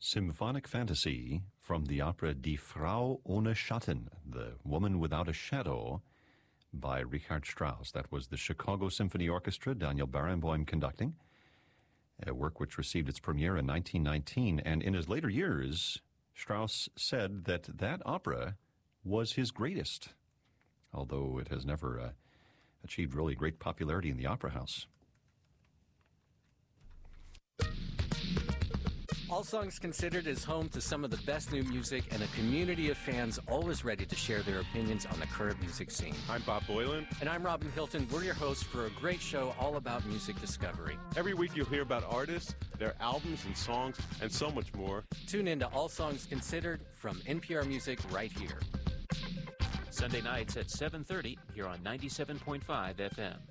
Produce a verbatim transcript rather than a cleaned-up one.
Symphonic Fantasy from the opera Die Frau ohne Schatten, The Woman Without a Shadow, by Richard Strauss. That was the Chicago Symphony Orchestra, Daniel Barenboim conducting, a work which received its premiere in nineteen nineteen. And in his later years, Strauss said that that opera was his greatest, although it has never uh, achieved really great popularity in the opera house. All Songs Considered is home to some of the best new music and a community of fans always ready to share their opinions on the current music scene. I'm Bob Boylan. And I'm Robin Hilton. We're your hosts for a great show all about music discovery. Every week you'll hear about artists, their albums and songs, and so much more. Tune in to All Songs Considered from N P R Music right here. Sunday nights at seven thirty here on ninety-seven point five F M.